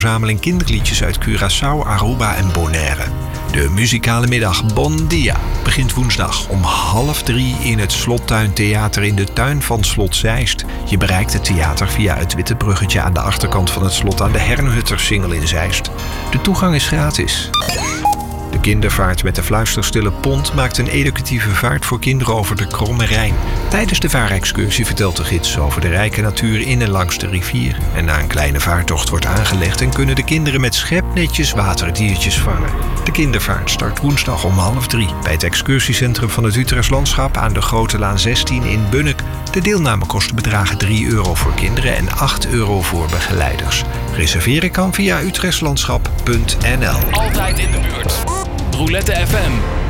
verzameling kinderliedjes uit Curaçao, Aruba en Bonaire. De muzikale middag Bon Dia begint woensdag om 2:30 in het Slottuintheater in de tuin van Slot Zeist. Je bereikt het theater via het witte bruggetje aan de achterkant van het slot aan de Hernhuttersingel in Zeist. De toegang is gratis. De kindervaart met de fluisterstille pont maakt een educatieve vaart voor kinderen over de Kromme Rijn. Tijdens de vaarexcursie vertelt de gids over de rijke natuur in en langs de rivier. En na een kleine vaartocht wordt aangelegd en kunnen de kinderen met schepnetjes waterdiertjes vangen. De kindervaart start woensdag om 2:30 bij het excursiecentrum van het Utrechts Landschap aan de Grote Laan 16 in Bunnik. De deelnamekosten bedragen €3 voor kinderen en €8 voor begeleiders. Reserveren kan via utrechtslandschap.nl. Altijd in de buurt. Roulette FM.